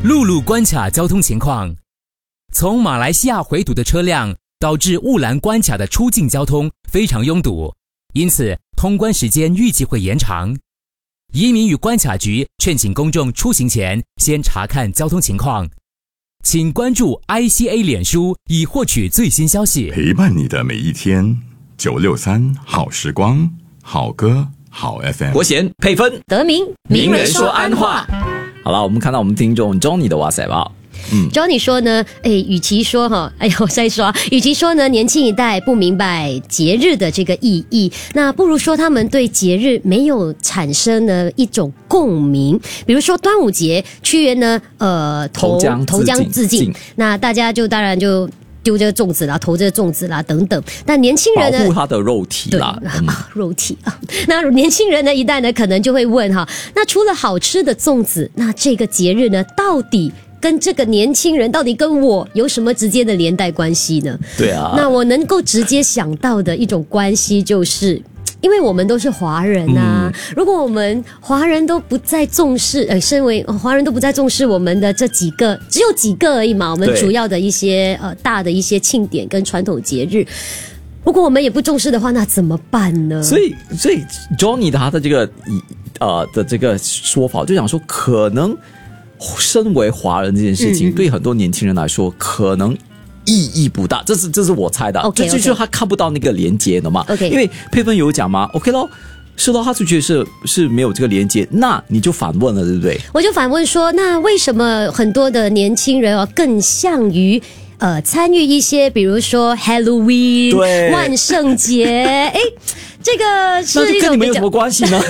陆路关卡交通情况。从马来西亚回堵的车辆导致雾兰关卡的出境交通非常拥堵，因此通关时间预计会延长。移民与关卡局劝请公众出行前先查看交通情况。请关注 ICA 脸书以获取最新消息。 陪伴你的每一天，963好时光，好歌好 FM。 国贤配分得名名人说安话。好了，我们看到我们听众 Johnny 的哇塞吧。 Johnny 说呢，与其说我再说，与其说呢年轻一代不明白节日的这个意义，那不如说他们对节日没有产生的一种共鸣。比如说端午节，屈原呢投江自尽，那大家就当然就丢这个粽子啦，投这个粽子啦等等。但年轻人呢， 保护他的肉体啦， 肉体啊。那年轻人的一代呢，可能就会问那除了好吃的粽子，那这个节日呢，到底跟这个年轻人到底跟我有什么直接的连带关系呢？ 对啊， 那我能够直接想到的一种关系就是，因为我们都是华人啊，如果我们华人都不再重视，身为华人都不再重视我们的这几个，只有几个而已嘛，我们主要的一些大的一些庆典跟传统节日。如果我们也不重视的话，那怎么办呢？ 所以 Johnny 他的这个的这个说法，就想说，可能身为华人这件事情，对很多年轻人来说，可能意义不大，这是我猜的。 Okay, 这就是他看不到那个连结的嘛。 Okay. 因为配分有讲嘛 ，OK 咯。是咯，他就觉得是没有这个连接，那你就反问了，对不对？ 我就反问说，那为什么很多的年轻人更向于参与一些，比如说 Halloween、万圣节，这个是一种那就跟你们有什么关系呢？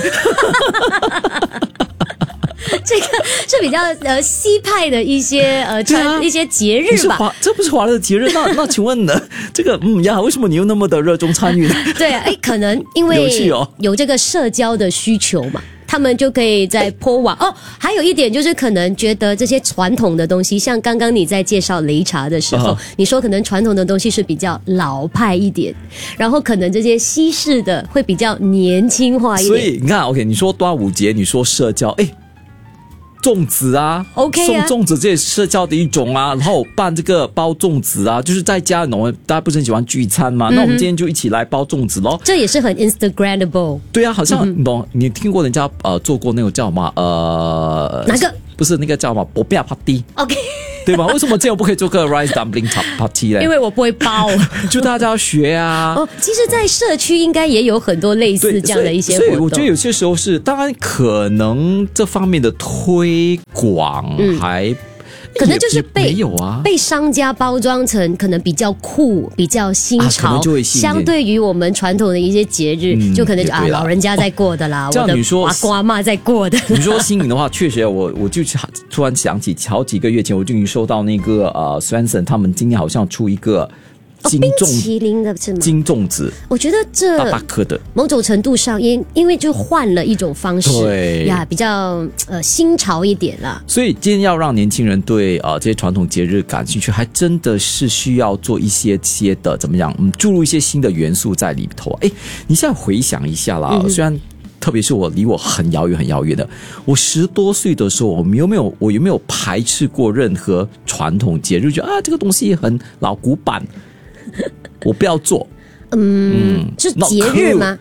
这个是比较西派的一些一些节日吧。 这不是华人的节日，那请问呢？这个为什么你又那么的热衷参与呢？ 对，可能因为有这个社交的需求嘛。他们就可以在po网还有一点就是可能觉得这些传统的东西，像刚刚你在介绍擂茶的时候，你说可能传统的东西是比较老派一点，然后可能这些西式的会比较年轻化一点。 所以你看 ，OK， 你说端午节，你说社交，粽子啊 ，OK 啊， 送粽子这也是社交的一种啊，然后办这个包粽子啊，就是在家大家不是很喜欢聚餐吗？那我们今天就一起来包粽子咯。 这也是很 Instagrammable。 对啊，好像你听过人家做过那种叫什么哪个？ 不是那个叫什么薄饼 party。 OK。 对吧？为什么这样不可以做个 rice dumpling party 呢？ 因为我不会包， 就大家要学啊。 其实，在社区应该也有很多类似这样的一些活动。 所以我觉得有些时候是，当然可能这方面的推广还。 可能就是被商家包装成可能比较酷、比较新潮，相对于我们传统的一些节日，就可能老人家在过的啦，我的阿公阿嬷在过的。 你说新颖的话，确实我就突然想起，好几个月前我就已经收到那个Swenson 他们今年好像出一个。冰淇淋的是吗？ 金粽子， 我觉得这大颗的， 某种程度上因为就换了一种方式， 对呀，比较新潮一点啦。 所以今天要让年轻人对这些传统节日感兴趣，还真的是需要做一些的怎么样，注入一些新的元素在里头。你现在回想一下啦，虽然特别是离我很遥远的，我10多岁的时候，我有没有排斥过任何传统节日？觉得这个东西很老古板。我不要做， 是节日吗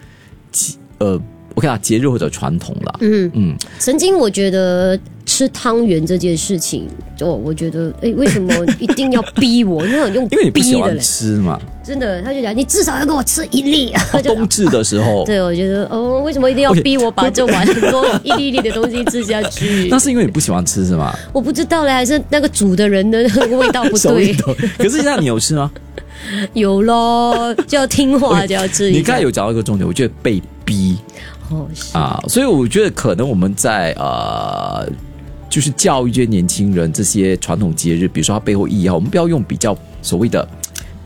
？OK 啦，节日或者传统啦。 曾经我觉得吃汤圆这件事情，我觉得为什么一定要逼我？那种用逼的， 因为你不喜欢吃嘛。 真的，他就讲你至少要给我吃1粒。 冬至的时候， 对，我觉得为什么一定要逼我把这碗很多一粒一粒的东西吃下去？ 那是因为你不喜欢吃是吗？ 我不知道嘞，还是那个煮的人的味道不对。 可是现在你有吃吗？ 有咯，就要听话，就要吃一下。 你刚才有讲到一个重点，我觉得被逼所以我觉得可能我们在就是教育这些年轻人这些传统节日，比如说它背后意义我们不要用比较所谓的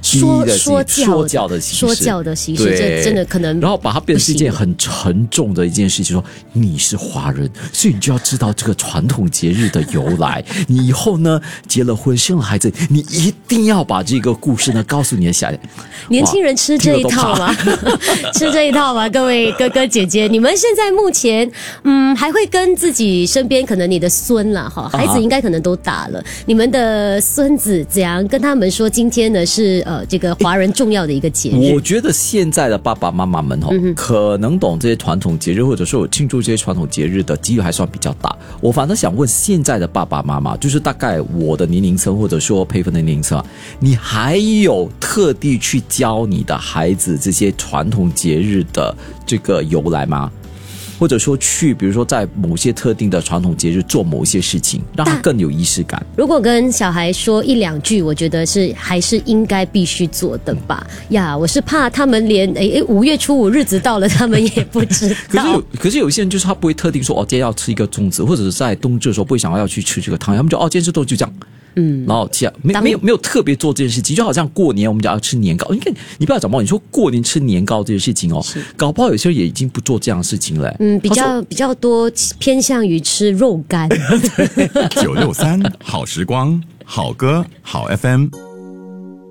说教的形式， 这真的可能， 然后把它变成是一件很沉重的一件事情，说你是华人，所以你就要知道这个传统节日的由来。你以后呢结了婚生了孩子，你一定要把这个故事呢告诉你的小孩。 年轻人吃这一套吗？吃这一套吗？各位哥哥姐姐，你们现在目前还会跟自己身边可能你的孙啦哈，孩子应该可能都大了，你们的孙子怎样跟他们说今天呢是这个华人重要的一个节日？ 我觉得现在的爸爸妈妈们可能懂这些传统节日，或者说有庆祝这些传统节日的几率还算比较大。我反而想问现在的爸爸妈妈，就是大概我的年龄层，或者说佩芬的年龄层，你还有特地去教你的孩子这些传统节日的这个由来吗？或者说去比如说在某些特定的传统节日做某些事情，让他更有仪式感。如果跟小孩说一两句，我觉得还是应该必须做的吧。呀，我是怕他们连5月初5日子到了他们也不知道。 可是有些人就是他不会特定说今天要吃一个粽子，或者是在冬至的时候不会想要去吃这个汤，他们就今天吃粽子就这样。然后没有特别做这件事情，就好像过年我们讲要吃年糕，你不要讲包，你说过年吃年糕这件事情搞不好有些人也已经不做这样的事情了。 比较多偏向于吃肉干。 963好时光，好歌好 FM。